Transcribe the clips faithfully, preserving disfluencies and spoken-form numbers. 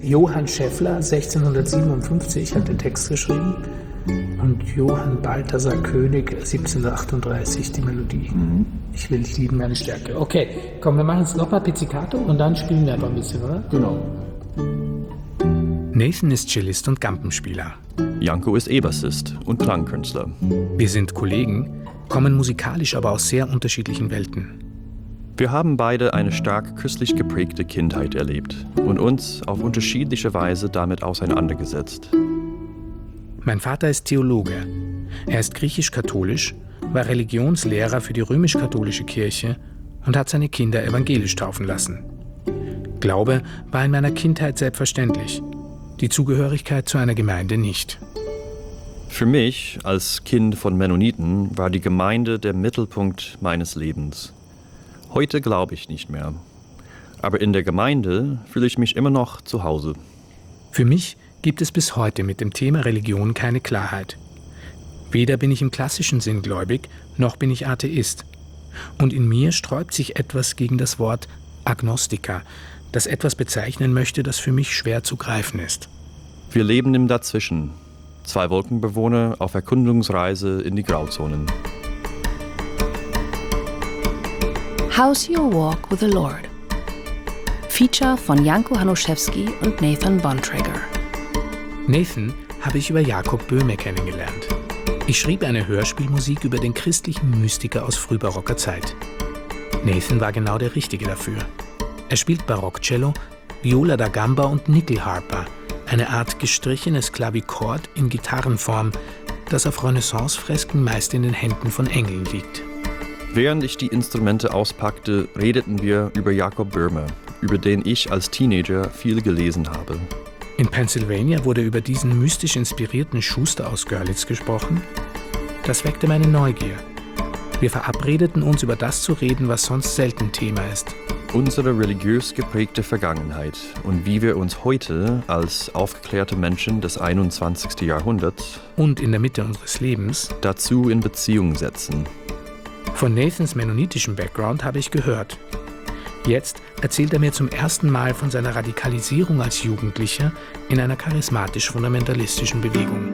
Johann Scheffler sechzehnhundertsiebenundfünfzig hat den Text geschrieben und Johann Balthasar König siebzehnhundertachtunddreißig die Melodie. Mhm. Ich will dich lieben, meine Stärke. Okay, komm, wir machen jetzt nochmal Pizzicato und dann spielen wir einfach ein bisschen, oder? Genau. Nathan ist Cellist und Gampenspieler. Janko ist E-Bassist und Klangkünstler. Wir sind Kollegen, kommen musikalisch aber aus sehr unterschiedlichen Welten. Wir haben beide eine stark christlich geprägte Kindheit erlebt und uns auf unterschiedliche Weise damit auseinandergesetzt. Mein Vater ist Theologe. Er ist griechisch-katholisch, war Religionslehrer für die römisch-katholische Kirche und hat seine Kinder evangelisch taufen lassen. Glaube war in meiner Kindheit selbstverständlich, die Zugehörigkeit zu einer Gemeinde nicht. Für mich, als Kind von Mennoniten, war die Gemeinde der Mittelpunkt meines Lebens. Heute glaube ich nicht mehr. Aber in der Gemeinde fühle ich mich immer noch zu Hause. Für mich gibt es bis heute mit dem Thema Religion keine Klarheit. Weder bin ich im klassischen Sinn gläubig, noch bin ich Atheist. Und in mir sträubt sich etwas gegen das Wort Agnostiker, das etwas bezeichnen möchte, das für mich schwer zu greifen ist. Wir leben im Dazwischen. Zwei Wolkenbewohner auf Erkundungsreise in die Grauzonen. How's Your Walk with the Lord? Feature von Janko Hanuszewski und Nathan Bontrager. Nathan habe ich über Jakob Böhme kennengelernt. Ich schrieb eine Hörspielmusik über den christlichen Mystiker aus frühbarocker Zeit. Nathan war genau der Richtige dafür. Er spielt Barockcello, Viola da Gamba und Nickelharper, eine Art gestrichenes Klavichord in Gitarrenform, das auf Renaissance-Fresken meist in den Händen von Engeln liegt. Während ich die Instrumente auspackte, redeten wir über Jakob Böhme, über den ich als Teenager viel gelesen habe. In Pennsylvania wurde über diesen mystisch inspirierten Schuster aus Görlitz gesprochen. Das weckte meine Neugier. Wir verabredeten uns, über das zu reden, was sonst selten Thema ist. Unsere religiös geprägte Vergangenheit und wie wir uns heute als aufgeklärte Menschen des einundzwanzigsten Jahrhunderts und in der Mitte unseres Lebens dazu in Beziehung setzen. Von Nathans mennonitischem Background habe ich gehört. Jetzt erzählt er mir zum ersten Mal von seiner Radikalisierung als Jugendlicher in einer charismatisch-fundamentalistischen Bewegung.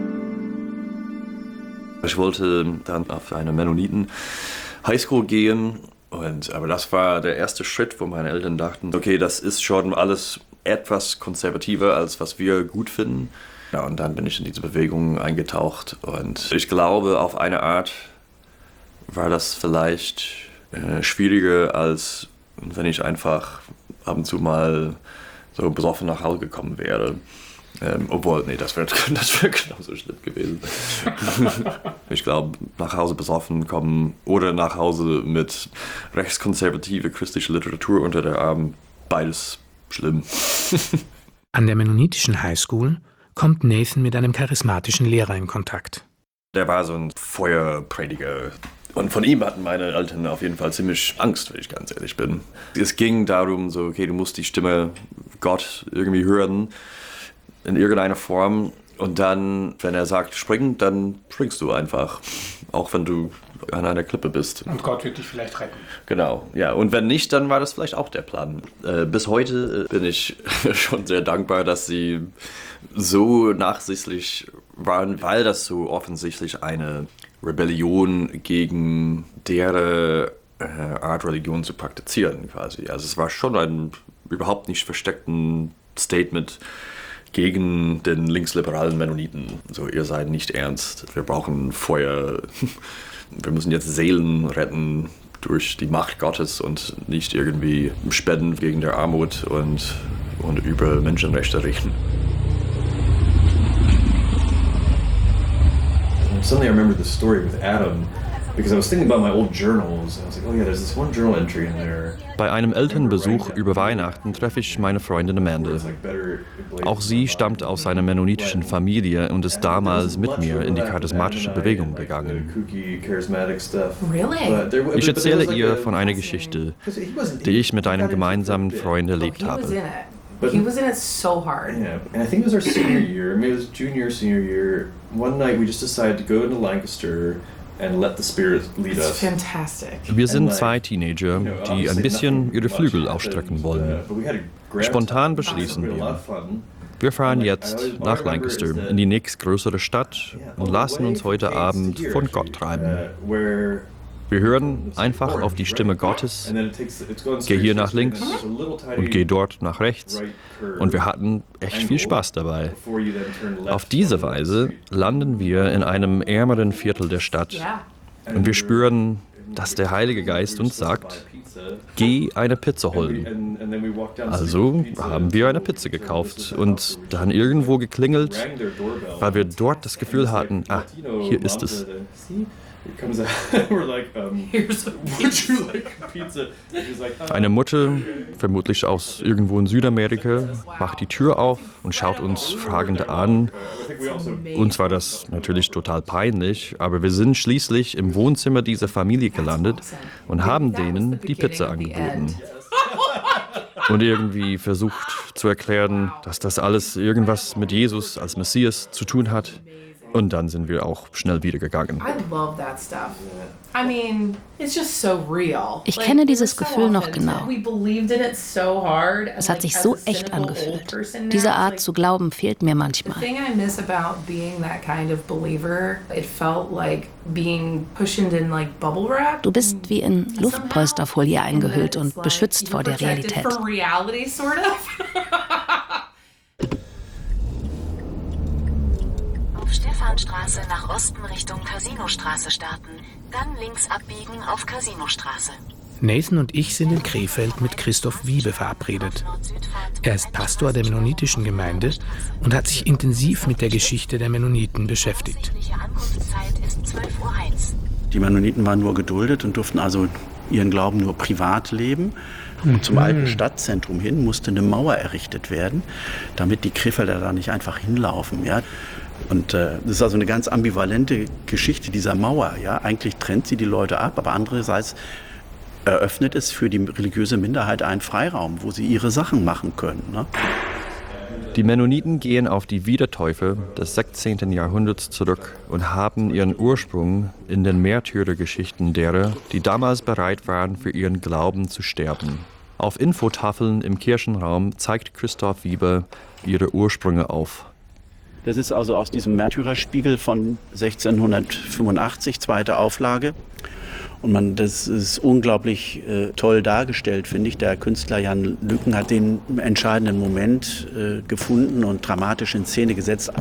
Ich wollte dann auf eine Mennoniten-Highschool gehen, und, aber das war der erste Schritt, wo meine Eltern dachten, okay, das ist schon alles etwas konservativer, als was wir gut finden. Ja, und dann bin ich in diese Bewegung eingetaucht und ich glaube, auf eine Art war das vielleicht äh, schwieriger, als wenn ich einfach ab und zu mal so besoffen nach Hause gekommen wäre. Ähm, obwohl, nee, das wäre das wär genauso schlimm gewesen. Ich glaube, nach Hause besoffen kommen oder nach Hause mit rechtskonservative christliche Literatur unter der Arm, beides schlimm. An der mennonitischen Highschool kommt Nathan mit einem charismatischen Lehrer in Kontakt. Der war so ein Feuerprediger. Und von ihm hatten meine Eltern auf jeden Fall ziemlich Angst, wenn ich ganz ehrlich bin. Es ging darum, so, okay, du musst die Stimme Gott irgendwie hören, in irgendeiner Form. Und dann, wenn er sagt, spring, dann springst du einfach. Auch wenn du an einer Klippe bist. Und Gott wird dich vielleicht retten. Genau, ja. Und wenn nicht, dann war das vielleicht auch der Plan. Äh, bis heute bin ich schon sehr dankbar, dass sie so nachsichtlich waren, weil das so offensichtlich eine Rebellion gegen deren äh, Art Religion zu praktizieren quasi. Also es war schon ein überhaupt nicht versteckten Statement gegen den linksliberalen Mennoniten. So, ihr seid nicht ernst, wir brauchen Feuer, wir müssen jetzt Seelen retten durch die Macht Gottes und nicht irgendwie spenden gegen der Armut und, und über Menschenrechte richten. Suddenly I remembered the story with Adam, because I was thinking about my old journals, and I was like, oh yeah, there's this one journal entry in there. Bei einem Elternbesuch über Weihnachten treffe ich meine Freundin Amanda. Auch sie stammt aus einer mennonitischen Familie und ist damals mit mir in die charismatische Bewegung gegangen. Ich erzähle ihr von einer Geschichte, die ich mit einem gemeinsamen Freund erlebt habe. But he was in it so hard. Yeah, and I think it was our senior year, maybe it was junior, senior year. One night we just decided to go into Lancaster and let the Spirit lead us. It's fantastic. Wir sind zwei Teenager, die ein bisschen ihre Flügel ausstrecken wollen. Spontan beschließen wir. Wir fahren jetzt nach Lancaster, in die nächstgrößere Stadt, und lassen uns heute Abend von Gott treiben. Wir hören einfach auf die Stimme Gottes, geh hier nach links und geh dort nach rechts. Und wir hatten echt viel Spaß dabei. Auf diese Weise landen wir in einem ärmeren Viertel der Stadt. Und wir spüren, dass der Heilige Geist uns sagt, geh eine Pizza holen. Also haben wir eine Pizza gekauft und dann irgendwo geklingelt, weil wir dort das Gefühl hatten, ah, hier ist es. Eine Mutter, vermutlich aus irgendwo in Südamerika, macht die Tür auf und schaut uns fragend an. Uns war das natürlich total peinlich, aber wir sind schließlich im Wohnzimmer dieser Familie gelandet und haben denen die Pizza angeboten. Und irgendwie versucht zu erklären, dass das alles irgendwas mit Jesus als Messias zu tun hat. Und dann sind wir auch schnell wieder gegangen. Ich kenne dieses Gefühl noch genau. Es hat sich so echt angefühlt. Diese Art zu glauben fehlt mir manchmal. Du bist wie in Luftpolsterfolie eingehüllt und beschützt vor der Realität. Stephanstraße nach Osten Richtung Casinostraße starten, dann links abbiegen auf Casinostraße. Nathan und ich sind in Krefeld mit Christoph Wiebe verabredet. Er ist Pastor der mennonitischen Gemeinde und hat sich intensiv mit der Geschichte der Mennoniten beschäftigt. Die Mennoniten waren nur geduldet und durften also ihren Glauben nur privat leben. Und zum alten Stadtzentrum hin musste eine Mauer errichtet werden, damit die Krefelder da nicht einfach hinlaufen. Ja? Und äh, das ist also eine ganz ambivalente Geschichte dieser Mauer. Ja? Eigentlich trennt sie die Leute ab, aber andererseits eröffnet es für die religiöse Minderheit einen Freiraum, wo sie ihre Sachen machen können. Ne? Die Mennoniten gehen auf die Wiedertäufer des sechzehnten Jahrhunderts zurück und haben ihren Ursprung in den Märtyrergeschichten derer, die damals bereit waren, für ihren Glauben zu sterben. Auf Infotafeln im Kirchenraum zeigt Christoph Wiebe ihre Ursprünge auf. Das ist also aus diesem Märtyrerspiegel von sechzehnhundertfünfundachtzig, zweite Auflage. Und man, das ist unglaublich äh, toll dargestellt, finde ich. Der Künstler Jan Lücken hat den entscheidenden Moment äh, gefunden und dramatisch in Szene gesetzt.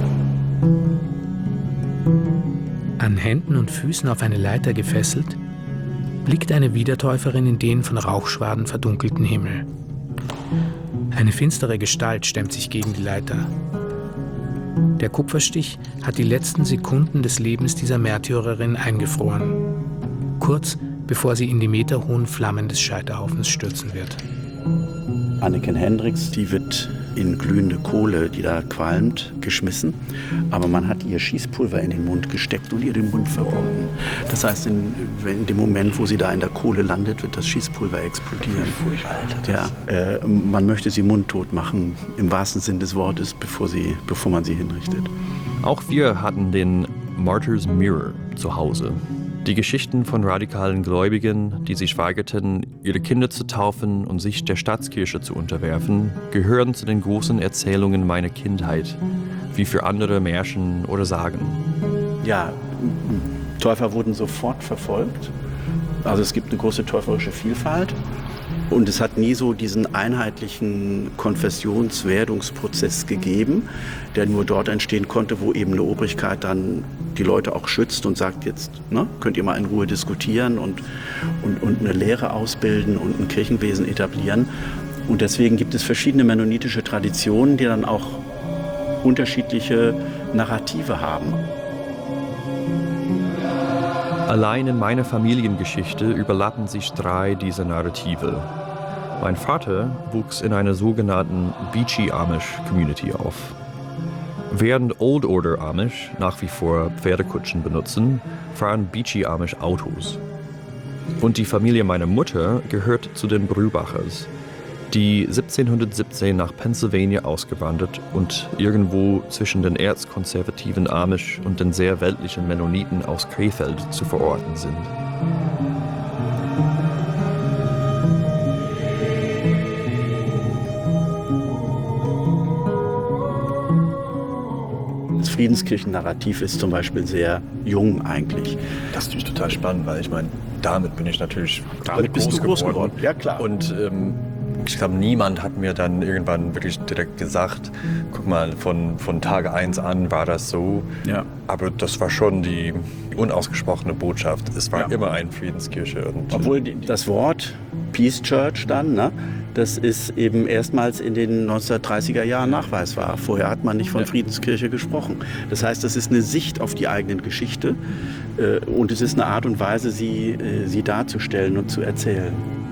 An Händen und Füßen auf eine Leiter gefesselt, blickt eine Wiedertäuferin in den von Rauchschwaden verdunkelten Himmel. Eine finstere Gestalt stemmt sich gegen die Leiter. Der Kupferstich hat die letzten Sekunden des Lebens dieser Märtyrerin eingefroren. Kurz bevor sie in die meterhohen Flammen des Scheiterhaufens stürzen wird. Anneken Hendricks, die wird in glühende Kohle, die da qualmt, geschmissen. Aber man hat ihr Schießpulver in den Mund gesteckt und ihr den Mund verbunden. Das heißt, in, in dem Moment, wo sie da in der Kohle landet, wird das Schießpulver explodieren. Ja, äh, man möchte sie mundtot machen, im wahrsten Sinn des Wortes, bevor, sie, bevor man sie hinrichtet. Auch wir hatten den Martyr's Mirror zu Hause. Die Geschichten von radikalen Gläubigen, die sich weigerten, ihre Kinder zu taufen und sich der Staatskirche zu unterwerfen, gehören zu den großen Erzählungen meiner Kindheit, wie für andere Märchen oder Sagen. Ja, Täufer wurden sofort verfolgt. Also es gibt eine große täuferische Vielfalt. Und es hat nie so diesen einheitlichen Konfessionswerdungsprozess gegeben, der nur dort entstehen konnte, wo eben eine Obrigkeit dann die Leute auch schützt und sagt, jetzt ne, könnt ihr mal in Ruhe diskutieren und, und, und eine Lehre ausbilden und ein Kirchenwesen etablieren. Und deswegen gibt es verschiedene mennonitische Traditionen, die dann auch unterschiedliche Narrative haben. Allein in meiner Familiengeschichte überlappen sich drei dieser Narrative. Mein Vater wuchs in einer sogenannten Beachy Amish Community auf. Während Old Order Amish nach wie vor Pferdekutschen benutzen, fahren Beachy Amish Autos. Und die Familie meiner Mutter gehört zu den Brübachers, die siebzehnhundertsiebzehn nach Pennsylvania ausgewandert und irgendwo zwischen den erzkonservativen Amish und den sehr weltlichen Mennoniten aus Krefeld zu verorten sind. Friedenskirchen-Narrativ ist zum Beispiel sehr jung eigentlich. Das ist natürlich total spannend, weil ich meine, damit bin ich natürlich damit bist du groß geworden. Ja, klar. Und ähm, ich glaube, niemand hat mir dann irgendwann wirklich direkt gesagt, guck mal, von, von Tage eins an war das so. Ja. Aber das war schon die unausgesprochene Botschaft. Es war ja immer eine Friedenskirche. Und obwohl die, das Wort Peace Church dann, ne, das ist eben erstmals in den neunzehnhundertdreißiger Jahren nachweisbar. Vorher hat man nicht von ja. Friedenskirche gesprochen. Das heißt, das ist eine Sicht auf die eigene Geschichte äh, und es ist eine Art und Weise, sie, äh, sie darzustellen und zu erzählen.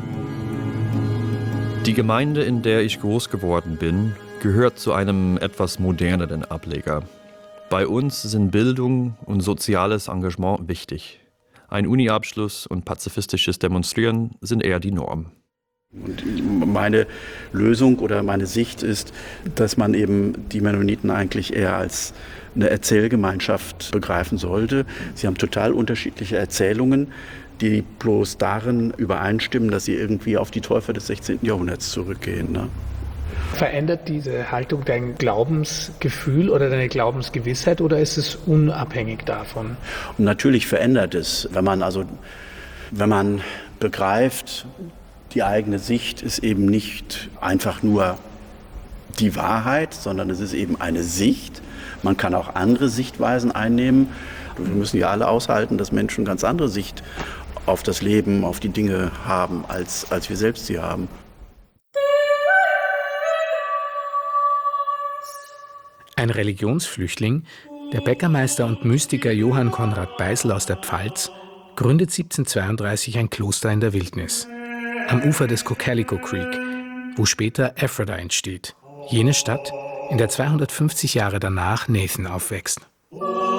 Die Gemeinde, in der ich groß geworden bin, gehört zu einem etwas moderneren Ableger. Bei uns sind Bildung und soziales Engagement wichtig. Ein Uni-Abschluss und pazifistisches Demonstrieren sind eher die Norm. Und meine Lösung oder meine Sicht ist, dass man eben die Mennoniten eigentlich eher als eine Erzählgemeinschaft begreifen sollte. Sie haben total unterschiedliche Erzählungen, die bloß darin übereinstimmen, dass sie irgendwie auf die Täufer des sechzehnten Jahrhunderts zurückgehen. Ne? Verändert diese Haltung dein Glaubensgefühl oder deine Glaubensgewissheit oder ist es unabhängig davon? Und natürlich verändert es, wenn man also, wenn man begreift, die eigene Sicht ist eben nicht einfach nur die Wahrheit, sondern es ist eben eine Sicht. Man kann auch andere Sichtweisen einnehmen. Wir müssen ja alle aushalten, dass Menschen ganz andere Sicht auf das Leben, auf die Dinge haben, als, als wir selbst sie haben. Ein Religionsflüchtling, der Bäckermeister und Mystiker Johann Konrad Beisel aus der Pfalz, gründet siebzehnhundertzweiunddreißig ein Kloster in der Wildnis, am Ufer des Cocalico Creek, wo später Ephrata entsteht, jene Stadt, in der zweihundertfünfzig Jahre danach Nathan aufwächst.